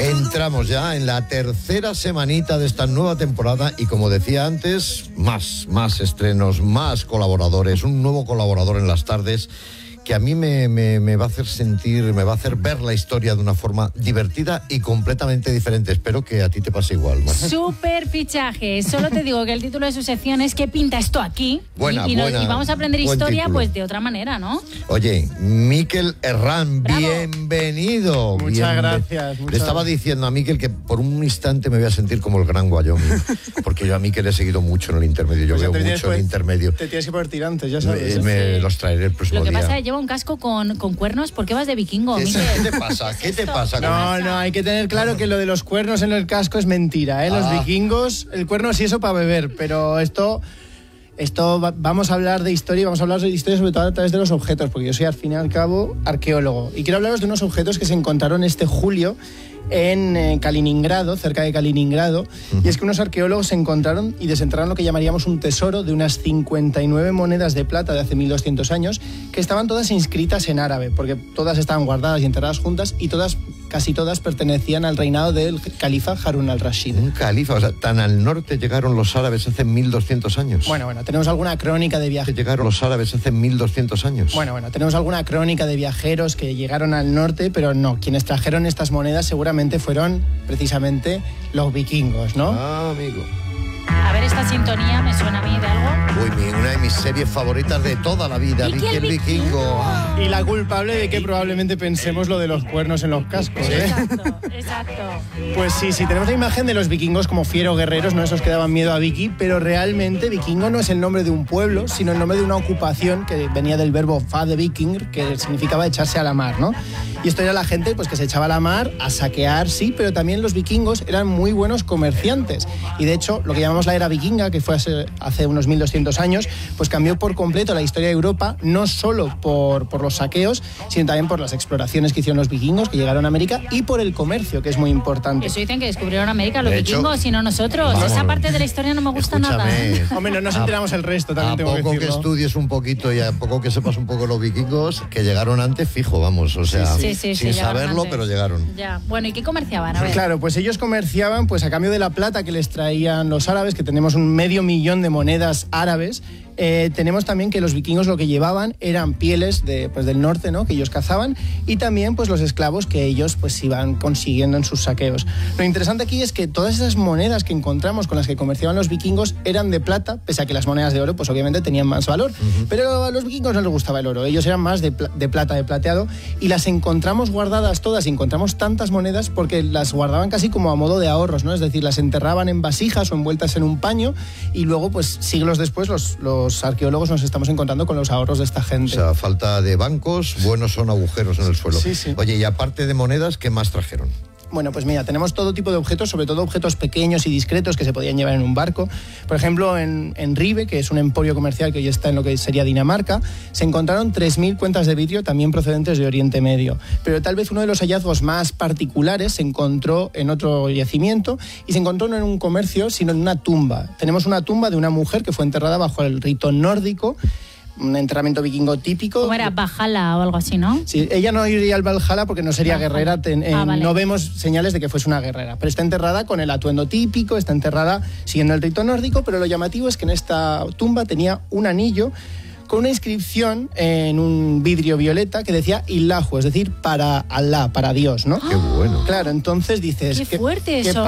Entramos ya en la tercera semanita de esta nueva temporada y, como decía antes, más estrenos, más colaboradores, un nuevo colaborador en las tardes que a mí me va a hacer sentir, me va a hacer ver la historia de una forma divertida y completamente diferente. Espero que a ti te pase igual, Marta. Súper fichaje. Solo te digo que el título de su sección es ¿qué pinta esto aquí? Buena, y vamos a aprender historia título. Pues de otra manera, ¿no? Oye, Miquel Herrán, ¡bravo! Bienvenido. Muchas gracias. Le estaba diciendo a Miquel que por un instante me voy a sentir como el Gran Wyoming, porque yo a Miquel he seguido mucho en el intermedio, yo veo mucho en el intermedio. Te tienes que poner tirantes, ya sabes. Los traeré el próximo día. Lo que pasa es que lleva un casco con cuernos. ¿Por qué vas de vikingo, Miquel? ¿Qué te pasa? ¿Qué te pasa? No, hay que tener claro que lo de los cuernos en el casco es mentira, ¿eh? Los vikingos, el cuerno sí eso para beber, pero esto vamos a hablar de historia, vamos a hablar de historia sobre todo a través de los objetos, porque yo soy al fin y al cabo arqueólogo y quiero hablaros de unos objetos que se encontraron este julio en Kaliningrado, cerca de Kaliningrado, y es que unos arqueólogos se encontraron y desenterraron lo que llamaríamos un tesoro de unas 59 monedas de plata de hace 1200 años, que estaban todas inscritas en árabe, porque todas estaban guardadas y enterradas juntas, y casi todas pertenecían al reinado del califa Harun al-Rashid. Un califa, o sea, tan al norte llegaron los árabes hace 1200 años. Bueno, tenemos alguna crónica de viajeros. Llegaron los árabes hace 1200 años. Bueno, tenemos alguna crónica de viajeros que llegaron al norte, pero no, quienes trajeron estas monedas seguramente fueron precisamente los vikingos, ¿no? Ah, amigo. A ver, esta sintonía me suena a mí de algo. Uy, una de mis series favoritas de toda la vida, Vicky el Vikingo. Y la culpable de que probablemente pensemos lo de los cuernos en los cascos, ¿eh? Exacto. Pues sí, tenemos la imagen de los vikingos como fieros guerreros, ¿no? Esos que daban miedo a Vicky, pero realmente vikingo no es el nombre de un pueblo, sino el nombre de una ocupación que venía del verbo fade viking, que significaba echarse a la mar, ¿no? Y esto era la gente pues que se echaba a la mar a saquear, sí, pero también los vikingos eran muy buenos comerciantes. Y de hecho, lo que llamamos la era vikinga, que fue hace unos 1200 años, pues cambió por completo la historia de Europa, no solo por los saqueos, sino también por las exploraciones que hicieron los vikingos, que llegaron a América, y por el comercio, que es muy importante. Eso dicen que descubrieron América los vikingos y no nosotros. Vamos, esa parte de la historia no me gusta nada. Hombre, no nos enteramos el resto, también tengo que decirlo. A poco que estudies un poquito y a poco que sepas un poco los vikingos, que llegaron antes, fijo, vamos, o sea, sí, sin saberlo, antes. pero llegaron. Ya. Bueno, ¿y qué comerciaban? A ver. Claro, pues ellos comerciaban pues a cambio de la plata que les traían los árabes, que tenemos 500.000 de monedas árabes. Tenemos también que los vikingos lo que llevaban eran pieles del norte, ¿no? Que ellos cazaban, y también pues los esclavos que ellos pues iban consiguiendo en sus saqueos. Lo interesante aquí es que todas esas monedas que encontramos con las que comerciaban los vikingos eran de plata, pese a que las monedas de oro pues obviamente tenían más valor, pero a los vikingos no les gustaba el oro, ellos eran más de plata, de plateado, y las encontramos guardadas todas, y encontramos tantas monedas porque las guardaban casi como a modo de ahorros, ¿no? Es decir, las enterraban en vasijas o envueltas en un paño, y luego pues siglos después los arqueólogos nos estamos encontrando con los ahorros de esta gente. O sea, falta de bancos, buenos son agujeros en el suelo. Sí. Oye, y aparte de monedas, ¿qué más trajeron? Bueno, pues mira, tenemos todo tipo de objetos, sobre todo objetos pequeños y discretos que se podían llevar en un barco. Por ejemplo, en Ribe, que es un emporio comercial que hoy está en lo que sería Dinamarca, se encontraron 3.000 cuentas de vidrio también procedentes de Oriente Medio. Pero tal vez uno de los hallazgos más particulares se encontró en otro yacimiento, y se encontró no en un comercio, sino en una tumba. Tenemos una tumba de una mujer que fue enterrada bajo el rito nórdico, un enterramiento vikingo típico. ¿Cómo era? Valhalla o algo así, ¿no? Sí, ella no iría al Valhalla porque no sería guerrera, vale. No vemos señales de que fuese una guerrera, pero está enterrada con el atuendo típico, está enterrada siguiendo el rito nórdico, pero lo llamativo es que en esta tumba tenía un anillo con una inscripción en un vidrio violeta que decía Illahu, es decir, para Alá, para Dios, ¿no? Qué bueno. Claro, entonces dices... Qué fuerte eso.